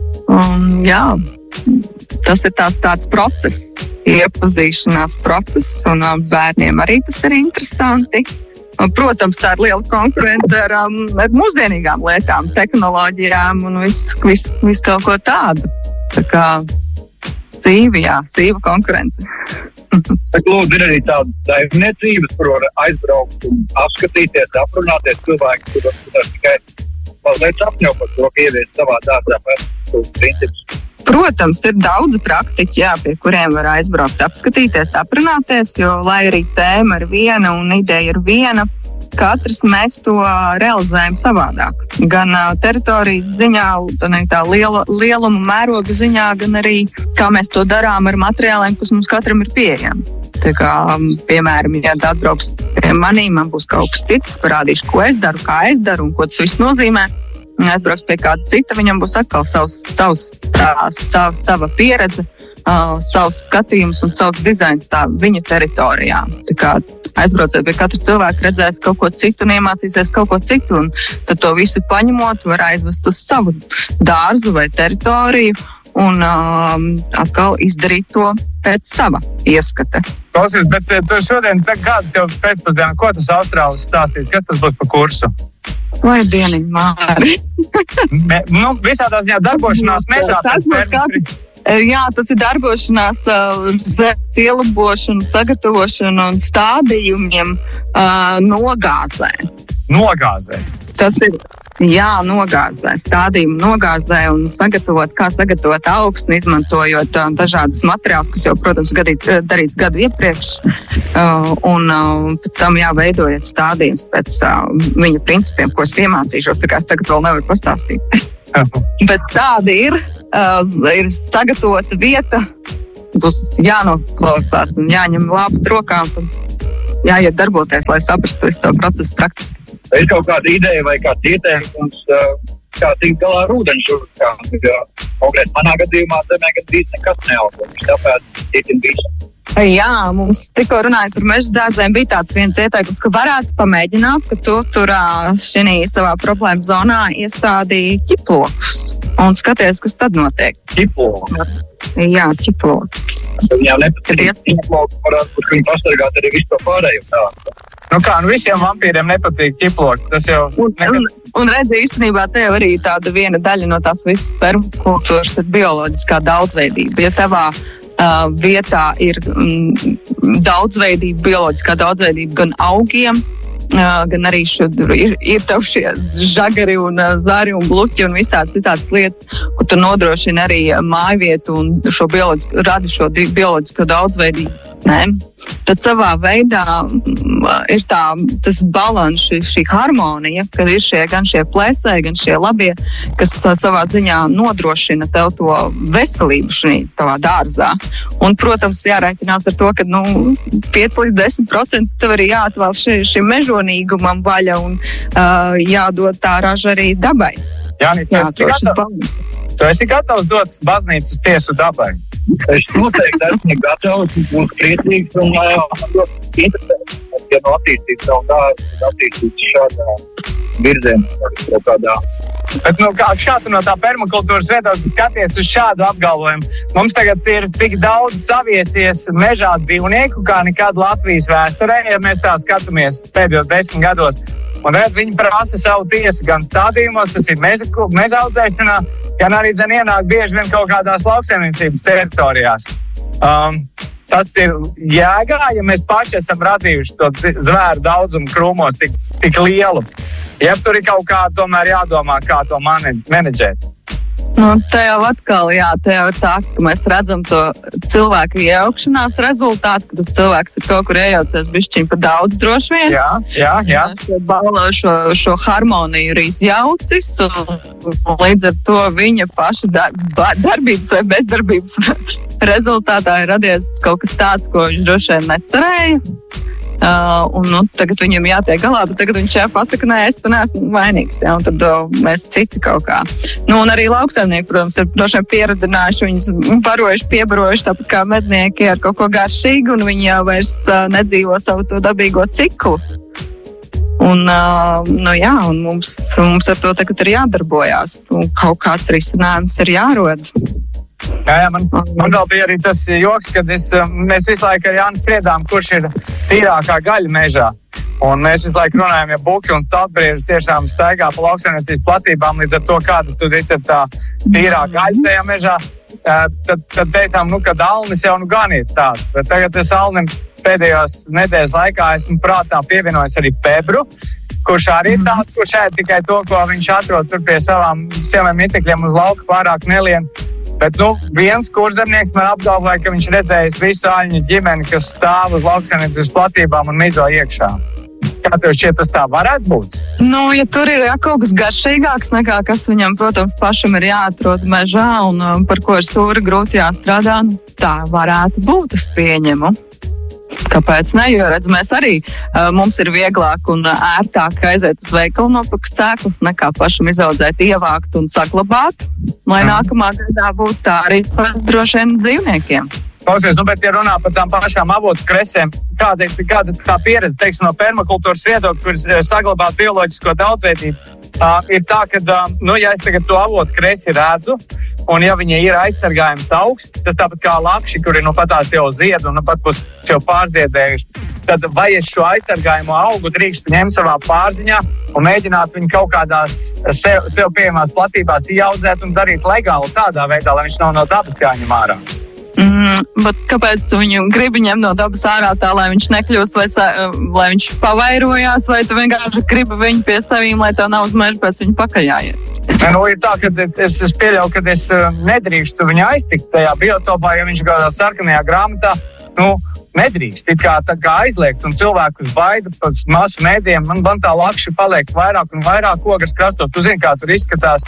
Tas ir tāds process, iepazīšanās process, un bērniem arī tas ir interesanti. Protams, tā ir liela konkurence ar mūsdienīgām lietām, tehnoloģijām un visu kaut ko tādu. Tā kā sīva konkurence. Es lūdzu, ir arī tāda saimniecības, kur var aizbraukt un apskatīties, aprunāties cilvēki, kur var tikai mazliet apņopot to, ka ievies savā dārzā permakultūras principus. Protams, ir daudz praktiķi, pie kuriem var aizbraukt, apskatīties, aprunāties, jo, lai arī tēma ir viena un ideja ir viena, katrs mēs to realizējam savādāk. Gan teritorijas ziņā, tā lieluma mēroga ziņā, gan arī, kā mēs to darām ar materiāliem, kas mums katram ir pieejami. Tā kā, piemēram, ja atbrauks pie manīm, man būs kaut kas cits, parādīšu, ko es daru, kā es daru un ko tas viss nozīmē. Aizbrauks pie kāda cita, viņam būs atkal sava pieredze, savs skatījums un savs dizains tā viņa teritorijā. Tā kā aizbraucot pie katra cilvēka, redzēs kaut ko citu un iemācīsies kaut ko citu, un tad to visu paņemot var aizvest uz savu dārzu vai teritoriju un atkal izdarīt to pēc sava ieskata. Klausies, bet tu šodien kādu tev pēcpusdienu, ko tas Austrālis stāstīs, kad tas būs pa kursu? Lai dieniņ, Māri. Visādā ziņā darbošanās mežā. Jā, tas ir darbošanās zemes ielabošana, sagatavošana un stādījumiem nogāzē. Nogāzē? Tas ir, nogāzē. Stādījumu nogāzē un kā sagatavot augsni, izmantojot dažādas materiālus, kas jau, protams, darīts gadu iepriekš. Un pēc tam veidojot stādījumus pēc viņa principiem, ko es iemācīšos, tā kā es tagad vēl nevaru pastāstīt. Bet tāda ir sagatavota vieta, būs jānoklausās un jāņem lāpst rokām, tad jāiet darboties, lai saprastu visu to procesu praktiski. Ir kaut kāda ideja vai kāds ieteikums, kā tikt galā ar ūdeņšurkām, jo konkrēti manā gadījumā zemē gandrīz nekas neaug, tāpēc tiekam visu. Jā, mums tikko runājot par meža dārziem, bija tāds viens ieteikums, ka varētu pamēģināt, ka tu tur šī savā problēma zonā iestādīji ķiplokus un skaties, kas tad notiek. Ķiplokus? Jā, ķiplokus. Viņām nepatīk ķiplokus, varētu viņi pasargāt arī visu to pārējo tādu. Visiem vampīriem nepatīk ķiploki. Tas jau un redzi, īstenībā te jau arī tāda viena daļa no tās visas permakultūras ir bioloģiskā daudzveidība. Ja tavā vietā ir daudzveidība, bioloģiskā daudzveidība gan augiem, gan arī ir tev šie žagari un zari un bluķi un visādi citādas lietas, kur tu nodrošini arī mājvietu un radi šo bioloģisko daudzveidību. Tad savā veidā ir tas balans, šī harmonija, kad ir gan šie plēsēji, gan šie labie, kas savā ziņā nodrošina tev to veselību šī tavā dārzā. Un, protams, jārēķinās ar to, ka 5 līdz 10% tev arī jāatvēl šim mežonīgumam vaļa un jādod tā raža arī dabai. Jāni, tu esi gatavs dot baznīcas tiesu dabai? Es noteikti esmu gatavs un priecīgs un interesēts, ja attīstīt savu dārzu, attīstīt šādā virzienā kaut kādā. Bet kā tu no tā permakultūras viedokļa skaties uz šādu apgalvojumu? Mums tagad ir tik daudz saviesies mežā dzīvnieku, kā nekad Latvijas vēsturē, ja mēs tā skatāmies pēdējos 10 gados. Un viņi prasa savu tiesu gan stādījumos, tas ir meža audzēšanā, gan arī ienāk bieži vien kaut kādās lauksaimniecības teritorijās. Tas ir jēgā, ja mēs paši esam radījuši to zvēru daudzumu krūmos tik lielu. Ja tur ir kaut kā tomēr jādomā, kā to menedžēt. Te jau atkal, te jau ir tā, ka mēs redzam to cilvēku iejaukšanās rezultātu, ka tas cilvēks ir kaut kur iejaucies bišķiņ pa daudz droši vien. Jā. Šo harmoniju ir izjaucis, un līdz ar to viņa paša darbības vai bezdarbības rezultātā ir radies kaut kas tāds, ko viņš droši vien necerēja. Tagad viņam jātiek galā, bet tagad viņš pasaka, nē, es neesmu vainīgs. Un tad mēs citi kaut kā. Un arī lauksaimnieki, protams, ir droši vien pieradinājuši, viņus barojuši, piebarojuši, tāpat kā mednieki ar kaut ko garšīgu, un viņi jau vairs nedzīvo savu to dabīgo ciklu. Un mums ar to tagad ir jādarbojās. Un kaut kāds risinājums ir jārod. Jā, man vēl bija arī tas joks, kad mēs visu laiku ar Jānu spriedām, kurš ir tīrākā gaļa mežā. Un mēs visu laiku runājam, ja buki un staltbrieži tiešām staigā pa lauksaimniecības platībām, līdz ar to, kāda tur ir tā tīrā gaļa tajā mežā, tad teicām, ka alnis jau gan ir tāds. Bet tagad es alnim pēdējos nedēļas laikā esmu prātā pievienojis arī pebru, kurš arī ir tāds, kurš ēd tikai to, ko viņš atrod tur pie savām mitekļiem uz lauka, pārāk nelien. Bet viens kurzemnieks man apgalvoja, ka viņš redzējis visu āļņu ģimeni, kas stāv uz lauksaimniecības platībām un mizo iekšā. Kā tev šķiet, tas tā varētu būt? Ja tur ir kaut kas garšīgāks nekā, kas viņam, protams, pašam ir jāatrod mežā un par ko ir sūri grūti jāstrādā, tā varētu būt, es pieņemu. Kāpēc ne? Jo, redz, mēs arī, mums ir vieglāk un ērtāk aiziet uz veikalu nopirkt sēklas, nekā pašam izaudzēt, ievākt un saglabāt, lai nākamā gadā būtu tā arī droši vien dzīvniekiem. Klausies, bet ja runā par tām pašām avotu kresēm, kāda tā pieredze, teiksim, no permakultūras viedokļa, kur saglabāt bioloģisko daudzveidību, ir tā, ka, ja es tagad to avotu kresi redzu, un ja viņa ir aizsargājums augsts, tas tāpat kā lakši, kuri patās jau zied un pat pus jau pārziedējuši. tad vai es šo aizsargājumu augu drīkstu ņemt savā pārziņā un mēģināt viņu kaut kādās sev pieejamās platībās ieaudzēt un darīt legāli tādā veidā, lai viņš nav no dabas jāņem ārā. Bet kāpēc tu viņu gribi ņemt no dabas ārā tā, lai viņš nekļūst, lai viņš pavairojās, vai tu vienkārši gribi viņu pie savīm, lai tev nav uz mežu pēc viņu pakajājiet? Ir tā, ka es pieļauju, ka es nedrīkstu viņu aiztikt tajā biotopā, ja viņš kādā sarkanajā grāmatā, nedrīkst. It kā aizliegt un cilvēkus baida pēc masu mēdījiem, man tā lakši paliek vairāk un vairāk ogres krastos. Tu zini, kā tur izskatās.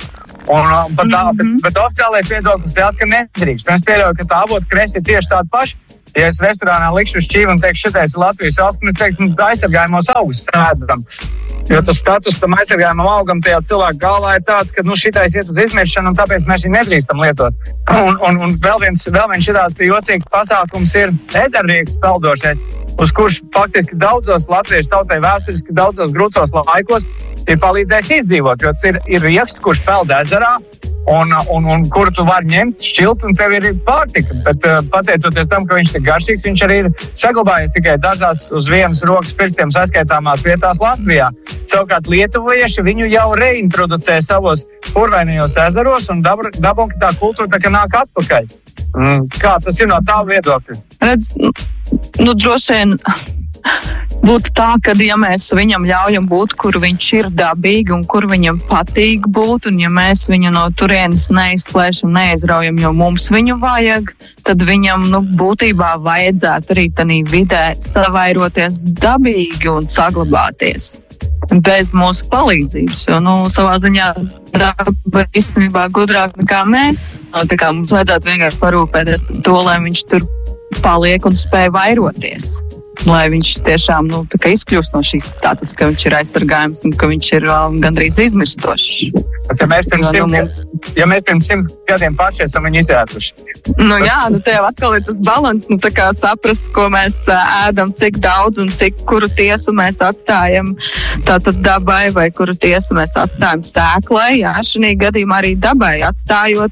Bet oficiālais viedoklis ir, ka nedrīkst. Es pieļauju, ka tā avotu krēsli ir tieši tāda paša. Ja es restorānā likšu uz šķīvi un teikšu, šitais ir Latvijas augs, es teiktu, aizsargājumos augus sēdam. Jo tas status tam aizsargājumam augam tajā cilvēku galvā ir tāds, ka šitais iet uz izmiršanu un tāpēc mēs viņu nedrīkstam lietot. Un vēl viens šitāds jocīgs pasākums ir ezerrieks peldošais, uz kurš faktiski daudzos latviešu tautai vēsturiski daudzos grūtos laikos ir palīdzējis izdzīvot, jo ir rieksts, kurš peld ezerā, un kuru tu vari ņemt, šķilt, un tev ir pārtika. Bet pateicoties tam, ka viņš ir garšīgs, viņš arī ir saglabājies tikai dažās uz vienas rokas pirkstiem saskaitāmās vietās Latvijā. Savukārt lietuvieši viņu jau reintroducē savos purvainajos ezeros un dabū, ka tā kultūra tā kā nāk atpakaļ. Kā tas ir no tā viedokļa? Redz, droši vien būtu tā, ka ja mēs viņam ļaujam būt, kur viņš ir dabīgi un kur viņam patīk būt, un ja mēs viņu no turienes neizplēšam, neizraujam, jo mums viņu vajag, tad viņam būtībā vajadzētu arī tādā vidē savairoties dabīgi un saglabāties bez mūsu palīdzības, jo savā ziņā daba īstenībā gudrāk nekā mēs. Tā kā mums vajadzētu vienkārši parūpēties par to, lai viņš tur paliek un spēj vairoties. Lai viņš tiešām izkļūst no šīs status, ka viņš ir aizsargājums un ka viņš ir gandrīz izmirstošs. Ja mēs pirms 100 gadiem paši esam viņu izēduši. Tev atkal ir tas balans, saprast, ko mēs ēdam, cik daudz un kuru tiesu mēs atstājam tātad dabai vai kuru tiesu mēs atstājam sēklai. Jā, šī gadījumā arī dabai atstājot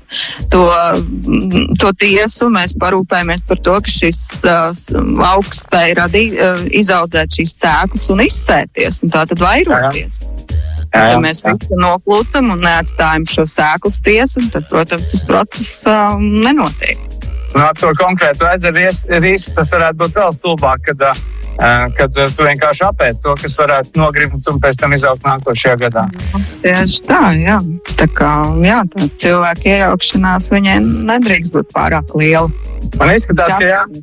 to tiesu, mēs parūpējamies par to, ka šis augs spēj izaudzēt šīs sēklas un izsēties, un tātad vairoties. Ja mēs visu noplūcam un neatstājam šo sēklas tiesu, tad, protams, tas process nenotiek. Ar to konkrētu ezeru rīsu tas varētu būt vēl stulbāk, kad tu vienkārši apēd to, kas varētu nogrimt un pēc tam izaugt nākošajā gadā. Tieši tā, jā. Tā kā, tā cilvēka iejaukšanās viņai nedrīkst būt pārāk liela. Man izskatās,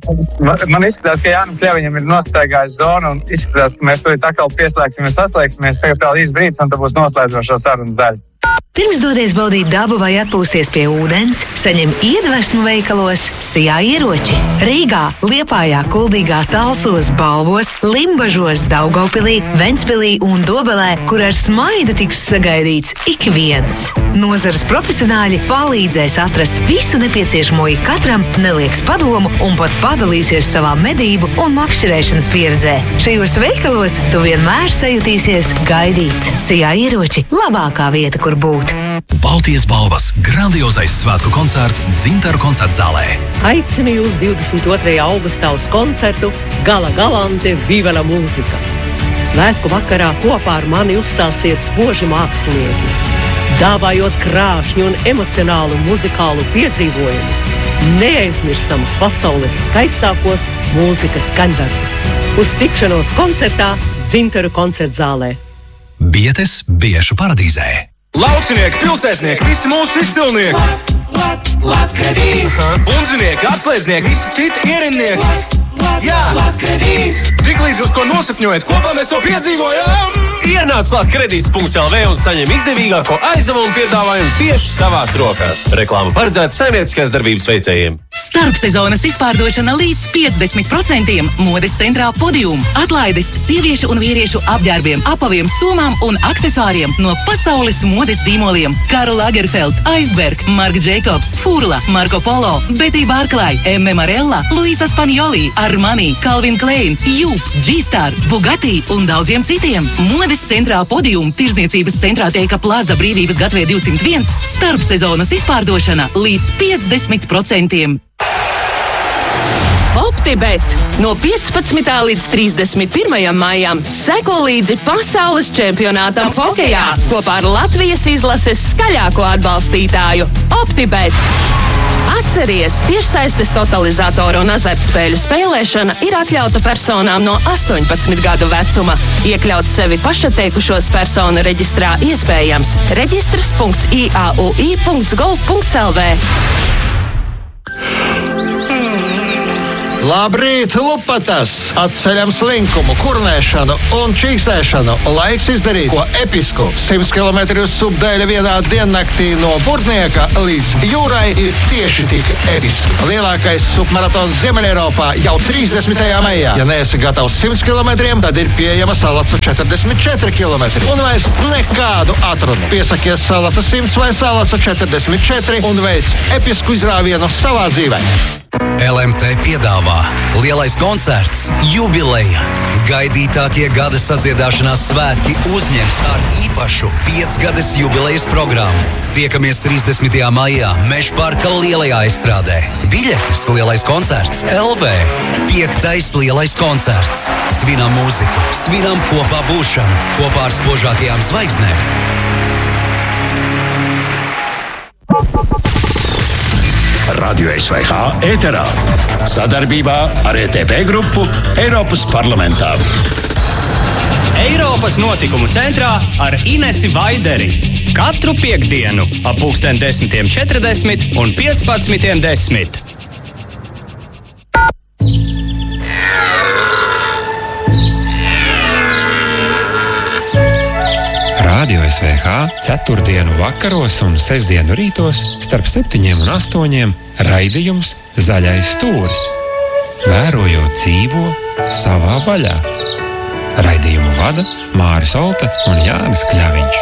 ka Jānam Kļaviņam ir nostaigājis zona un izskatās, ka mēs to atkal pieslēgsimies, saslēgsimies. Tagad vēl īsts brīdis un tad būs noslēdzošā sarunas daļa. Pirms dodies baudīt dabu vai atpūsties pie ūdens, saņem iedvesmu veikalos Sijā ieroči. Rīgā, Liepājā, Kuldīgā, Talsos, Balvos, Limbažos, Daugavpilī, Ventspilī un Dobelē, kur ar smaidu tiks sagaidīts ik viens. Nozares profesionāļi palīdzēs atrast visu nepieciešamo ikatram, nelieks padomu un pat padalīsies savā medību un makšķerēšanas pieredzē. Šajos veikalos tu vienmēr sajutīsies gaidīts. Sijā ieroči – labākā vieta, kur būt. Baltijas balvas grandiozais svētku koncerts Dzintaru koncertzālē. Aicinu jūs 22. augustā uz koncertu Gala Galante Viva la mūzika. Svētku vakarā kopā ar mani uzstāsies spoži mākslinieki, dāvājot krāšņu un emocionālu muzikālu piedzīvojumu, neaizmirstamus pasaules skaistākos mūzikas skaņdarbus. Uz tikšanos koncertā Dzintaru koncertzālē. Bietes Biešu paradīzē. Laucinieki, pilsētnieki, visi mūsu izcilnieki! Latkredīs! Bundzinieki, atslēdznieki, visi citi ierindnieki! Jā! Latkredīs! Tiklīdz uz ko nosapņojat, kopā mēs to piedzīvojam! Ienāc Latkredīts.lv un saņem izdevīgāko aizdevumu piedāvājumu tieši savās rokās. Reklāma paredzēta saimnieciskās darbības veicējiem. Starpsezonas izpārdošana līdz 50%. Modes centrā Podium. Atlaides sieviešu un vīriešu apģērbiem, apaviem, somām un aksesuāriem no pasaules modes zīmoliem. Karl Lagerfeld, Iceberg, Marc Jacobs, Furla, Marco Polo, Betty Barclay, M. Marella, Luisa Spagnoli, Armani, Calvin Klein, Jup, G-Star, Bugatti un daudziem citiem. Modes centrā Podium, tirzniecības centrā Teika Plaza Brīvības Gatvē 201, starpsezonas izpārdošana līdz 50%. OptiBet! No 15. līdz 31. maijam seko līdzi pasaules čempionātam hokejā kopā ar Latvijas izlases skaļāko atbalstītāju OptiBet! Atceries, tiešsaistes totalizatoru un azartspēļu spēlēšana ir atļauta personām no 18 gadu vecuma. Iekļaut sevi pašatteikušos personu reģistrā iespējams reģistrs.iaui.gov.lv. Labrīt, lupatas! Atceļam slinkumu, kurnēšanu un čīkstēšanu. Laiks izdarīt ko episku. 100 km uz subdēļa vienā diennaktī no Burtnieka līdz jūrai ir tieši tik episki. Lielākais submaratons Ziemeļeiropā jau 30. maijā. Ja neesi gatavs 100 km, tad ir pieejama Salaca 44 km. Un vairs nekādu atrunu. Piesakies Salaca 100 vai Salaca 44 un veic episku izrāvienu savā dzīvē. LMT piedāvā lielais koncerts Jubileja. Gaidītākie gada sadziedāšanās svētki uzņems ar īpašu 5-gades jubilejas programmu. Tiekamies 30. maijā Mežparka lielajā estrādē. Biļetes lielais koncerts LV. 5. lielais koncerts. Svinam mūziku, svinam kopā būšanu, kopā ar spožākajām zvaigznēm. Radio SVH ēterā sadarbībā ar ETP grupu Eiropas parlamentā. Eiropas notikumu centrā ar Inesi Vaideri. Katru piektdienu ap 10:40 un 15:10. Radio SVH ceturtdienu vakaros un sestdienu rītos starp 7 un 8 raidījums Zaļais stūris. Vērojot dzīvo savā vaļā. Raidījumu vada Māris Olta un Jānis Kļaviņš.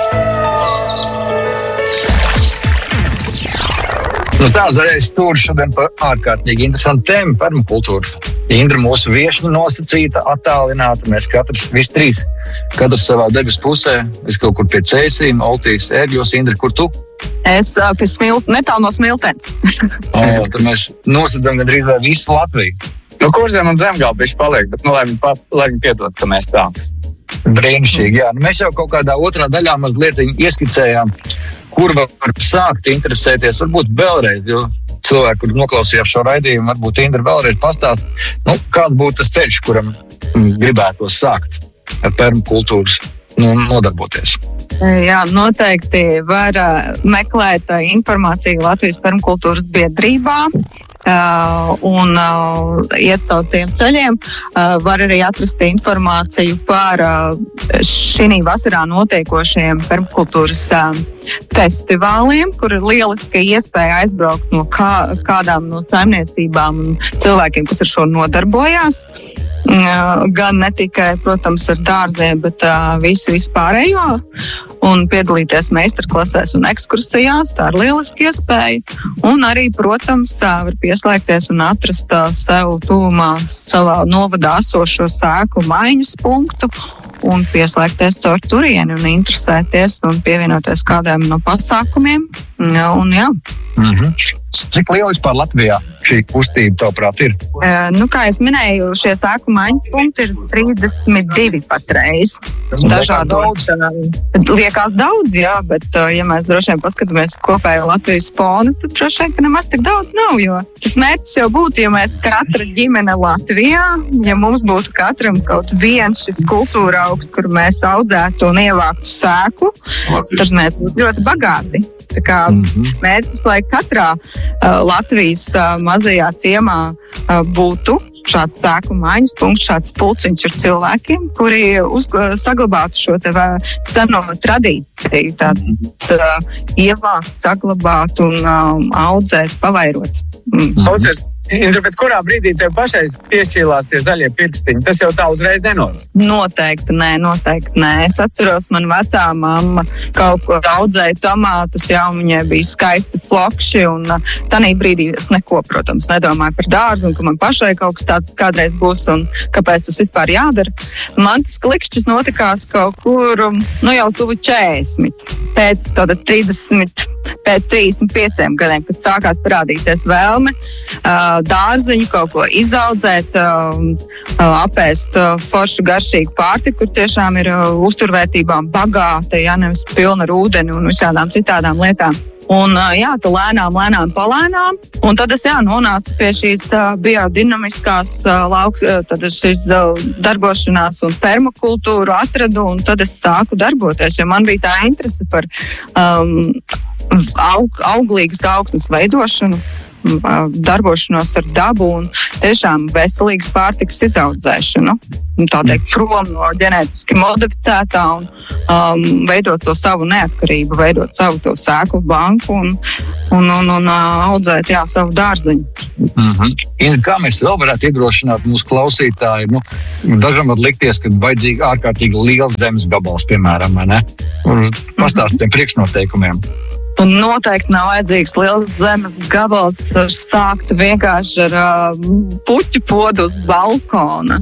Tā Zaļais stūris šodien par ārkārtīgi interesantu tēmu - permakultūru. Indra mūsu viešņa nosacīta, attālināta. Mēs visi trīs, katrs savā debes pusē. Es kaut kur pie Cēsīm, Oltīs, Ērģos. Indra, kur tu? Es pie netālu no Smiltens. Tad mēs nosacām gandrīz visu Latviju. Kurzem un Zemgala bišķi paliek, bet lai viņi piedod, ka mēs tāds. Brīnišķīgi, jā. Mēs jau kaut kādā otrā daļā mazliet ieskicējām, kur var sākt interesēties, varbūt vēlreiz, jo cilvēki, kur noklausījās šo raidījumu, varbūt Indra vēlreiz pastāst, kāds būtu tas ceļš, kuram gribētu sākt ar permakultūras nodarboties. Jā, noteikti var meklēt informāciju Latvijas permakultūras biedrībā un iet caur tiem ceļiem. Var arī atrast informāciju par šī vasarā notiekošiem permakultūras festivāliem, kur ir lieliska iespēja aizbraukt no kādām no saimniecībām un cilvēkiem, kas ar šo nodarbojās. Gan ne tikai, protams, ar dārziem, bet visu vispārējo. Un piedalīties meistarklasēs un ekskursijās, tā ir lieliski iespēja. Un arī, protams, var pieslēgties un atrast sev tuvumā savā novadā esošo sēklu maiņas punktu un pieslēgties caur turieni un interesēties un pievienoties kādiem no pasākumiem. Un jā. Cik liela vispār Latvijā šī kustība, tavuprāt, ir? Kā es minēju, šie sēklu maiņas punkti ir 32 patreiz. Dažādos. Liekas daudz, jā, bet ja mēs droši vien paskatāmies kopējo Latvijas fonu, tad droši vien, ka nemaz tik daudz nav, jo tas mērķis jau būtu, ja mēs katra ģimene Latvijā, ja mums būtu katram kaut viens šis kultūra augsts, kur mēs audzētu un ievāktu sēklu, tad mēs būtu ļoti bagāti. Tā kā mērķis, lai katrā Latvijas mazajā ciemā būtu šāds sēklu maiņas punkts, šāds pulciņš ar cilvēkiem, kuri saglabātu šo te seno tradīciju, ievākt, saglabāt un audzēt, pavairot. Klausies, Indra, bet kurā brīdī tev pašai piešķīlās tie zaļie pirkstiņi? Tas jau tā uzreiz nenotiek. Noteikti nē. Es atceros, man vecā mamma kaut ko audzēja tomātus, jā, un viņai bija skaisti flokši, un tanī brīdī es neko, protams, nedomāju par dārzu, un ka man pašai kaut kas tāds kādreiz būs, un kāpēc tas vispār jādara. Man tas klikšķis notikās kaut kur, jau tuvu 40. Pēc tāda 30 pēc 35 gadiem, kad sākās parādīties vēlme dārziņu kaut ko izaudzēt, apēst foršu garšīgu pārtiku, kur tiešām ir uzturvērtībām bagāta, ja nevis pilna ar ūdeni un visādām citādām lietām. Un tā lēnām palēnām. Un tad es nonācu pie šīs biodinamiskās tad šīs darbošanās un permakultūru atradu, un tad es sāku darboties, jo man bija tā interese par auglīgas augsnes veidošanu, darbošanos ar dabu un tiešām veselīgas pārtikas izaudzēšanu. Tā teikt, prom no ģenētiski modificētā un veidot to savu neatkarību, veidot savu to sēklu banku un audzēt, savu dārziņu. Kā mēs vēl varētu iedrošināt mūsu klausītāju? Dažam var likties, ka vajadzīgi ārkārtīgi liels zemes gabals, piemēram, vai ne? Un pastāst tiem priekšnoteikumiem. Un noteikti nav vajadzīgs liels zemes gabals, sākt vienkārši ar puķu podu uz balkona.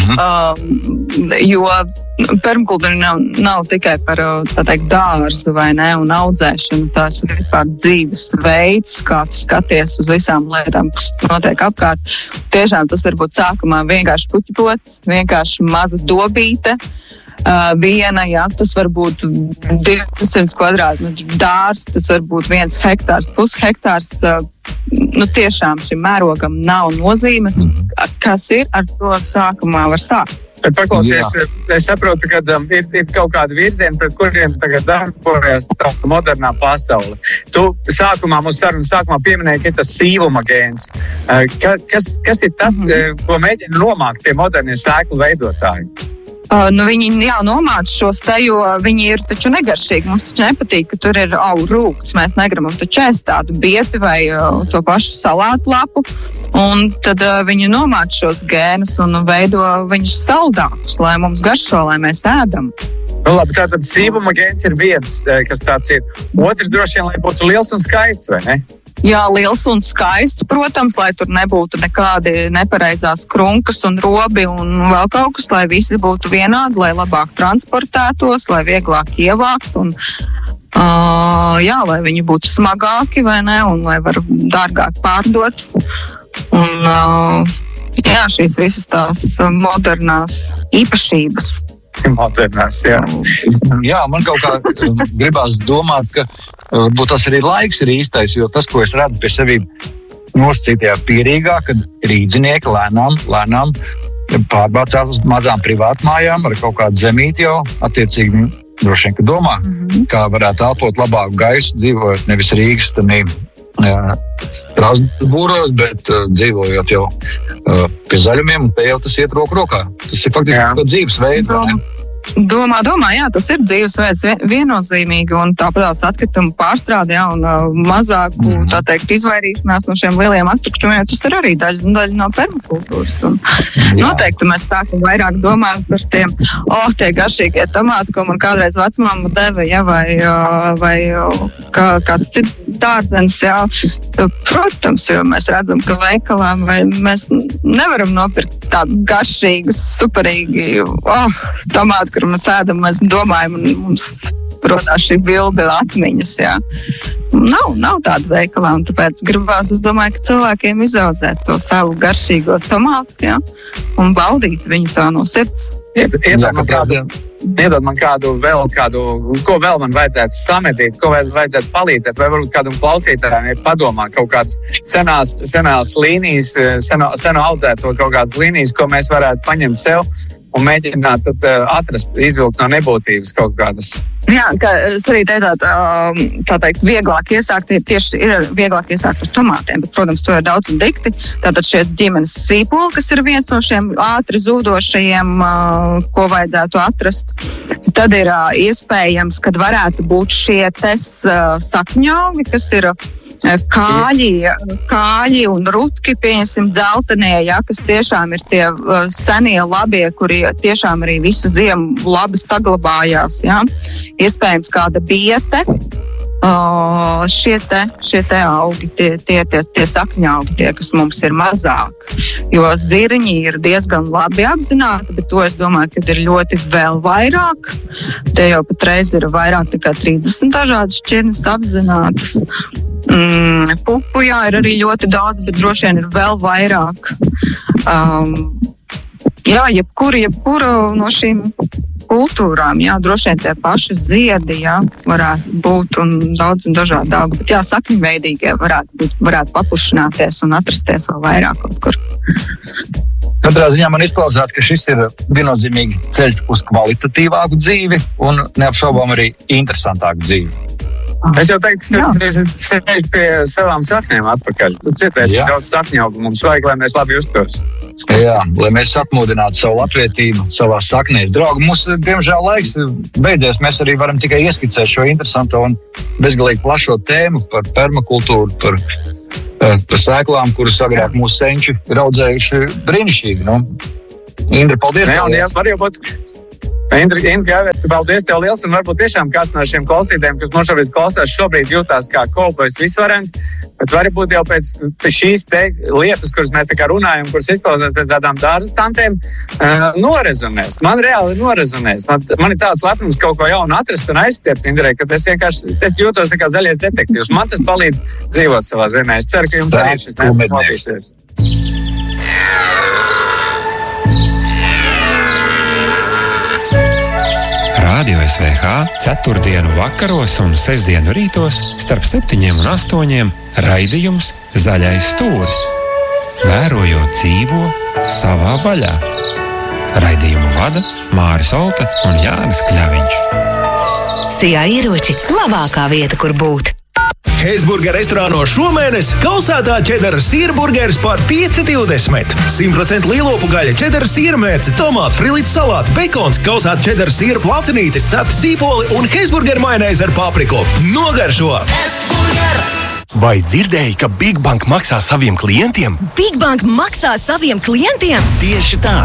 Jo permakultūra nav tikai par dārzu vai ne, un audzēšanu. Tas ir par dzīves veids, kā tu skaties uz visām lietām, kas notiek apkārt. Tiešām tas var būt sākumā vienkārši puķu pods, vienkārši maza dobīte. Viena, tas var būt 200 kvadrātmetru dārs, tas var būt 1 hektārs, pushektārs. Tiešām šim mērogam nav nozīmes, kas ir, ar to sākumā var sākt. Paklausies, es saprotu, ka ir kaut kādi virzieni, pret kuriem tagad darbojas tā modernā pasaule. Tu mūsu sarunas sākumā pieminēji, ka ir tas sīvuma gēns. Kas ir tas, ko mēģina nomākt tie modernie sēklu veidotāji? Viņi nomāca šos te, jo viņi ir taču negaršīgi. Mums taču nepatīk, ka tur ir rūgts. Mēs negribam taču ēst tādu biepi vai to pašu salātu lapu. Un tad viņi nomāca šos gēnus un veido viņus saldākus, lai mums garšo, lai mēs ēdam. Labi, tātad sīvuma gēns ir viens, kas tāds ir. Otrs droši vien, lai būtu liels un skaists, vai ne? Jā, liels un skaists, protams, lai tur nebūtu nekādi nepareizās krunkas un robi un vēl kaut kas, lai visi būtu vienādi, lai labāk transportētos, lai vieglāk ievākt un lai viņi būtu smagāki, vai ne, un lai var dārgāk pārdot. Un šīs visas tās modernās īpašības. Modernās, jā. Jā, man kaut kā gribās domāt, ka varbūt tas arī laiks ir īstais, jo tas, ko es redzu pie sevi nosacītajā pierīgā, kad rīdzinieki lēnām pārbācās uz mazām privātmājām ar kaut kādu zemīti jau, attiecīgi droši vien, ka domā, kā varētu elpot labāku gaisu, dzīvojot nevis Rīgas Strasbūros, bet dzīvojot jau pie zaļumiem, un te jau tas iet roku rokā. Tas ir faktiski dzīvesveids, vai ne? Domā, tas ir dzīvesveids viennozīmīgi, un tāpēc atkritumu pārstrāde, un mazāku, tā teikt, izvairīšanās no šiem lieliem atkritumiem, tas ir arī daļa no permakultūras. Noteikti mēs sākam vairāk domāt par tiem, tie garšīgie tomāti, ko man kādreiz vecmāma deva, vai kāds cits dārzenis, Protams, jo mēs redzam, ka veikalā mēs nevaram nopirkt tādu garšīgu, superīgu tomātu, kur mēs ēdam, mēs domājam, un mums rodās šī bilde atmiņas, Nav tāda veikalā, un tāpēc gribās, es domāju, ka cilvēkiem izaudzēt to savu garšīgo tomātu, un baudīt viņu tā no sirds. Iedod man ko vēl man vajadzētu samedīt, ko vajadzētu palīdzēt, vai varbūt kādam klausītājiem ir padomā kaut kādas senās līnijas, seno audzēto kaut kādas līnijas, ko mēs varētu paņemt sev un mēģināt atrast, izvilkt no nebūtības kaut kādas. Jā, kā es arī teicāt, tā teikt, vieglāk iesākt, ir vieglāk iesākt ar tomātiem, bet, protams, to ir daudz un dikti. Tātad šie ģimenes sīpoli, kas ir viens no šiem ātri zūdošajiem, ko vajadzētu atrast. Tad ir iespējams, kad varētu būt šie sakņaugi, kas ir kāļi un rutki, pieņemsim dzeltenie, kas tiešām ir tie senie labie, kuri tiešām arī visu ziemu labi saglabājās, Iespējams kāda biete, šie te augi, tie sakņaugi, tie, kas mums ir mazāk, jo ziriņi ir diezgan labi apzināti, bet to es domāju, ka ir ļoti vēl vairāk, Tie jau patreiz ir vairāk nekā 30 dažādas šķirnes apzinātas. Pupu, jā, ir arī ļoti daudz, bet droši vien ir vēl vairāk. Jā, jebkura no šīm kultūrām, jā, droši vien tie paši ziedi, jā, varētu būt un daudz un dažādi augi. Bet jā, sakņveidīgie varētu paplašināties un atrasties vēl vairāk kaut kur. Katrā ziņā man izklausās, ka šis ir viennozīmīgi ceļš uz kvalitatīvāku dzīvi un neapšaubām arī interesantāku dzīvi. Es jau teiktu, ka tas ir ceļš pie savām saknēm atpakaļ. Tu citvērt, cik daudz sakņaugu mums vajag, lai mēs labi justos. Jā, lai mēs atmodinātu savu latvietību savās saknēs. Draugi, mums, diemžēl, laiks beidzies. Mēs arī varam tikai ieskicēt šo interesanto un bezgalīgi plašo tēmu par permakultūru, par sēklām, kuras agrāk mūsu senči ir audzējuši brīnišķīgi. Indra, paldies! Indra, paldies tev liels, un varbūt tiešām kāds no šiem klausītājiem, kas nošobrīd klausās, šobrīd jūtās kā kolbojs visvarens, bet varbūt jau pēc šīs lietas, kuras mēs tā kā runājam, kuras izklausās pēc tādām dārza tantēm, norezonēs. Man reāli norezonēs. Man ir tāds lepnums kaut ko jaunu atrast un aizstiept, Indrei, ka es vienkārši jūtos tā kā zaļies detektīvs. Man tas palīdz dzīvot savā zemē. Es ceru, ka jums arī šis nopīsies. Radio SVH 4. vakaros un 6. rītos starp 7 un 8 raidījums Zaļais stūris. Vērojot dzīvo savā vaļā. Raidījumu vada Māris Olta un Jānis Kļaviņš. Sijā ieroči – labākā vieta, kur būt. Heizburger restorānos šomēnes kausētā čedara sīrburgeris par 5,20. 100% lielopu gaļa, čedara sīrmērce, tomāts, frilīts salāti, bekons, kausēta čedara sīra placinītis, cepta sīpoli un Heizburger majonēze ar papriku. Nogaršo! Vai dzirdēji, ka Big Bank maksā saviem klientiem? Big Bank maksā saviem klientiem? Tieši tā!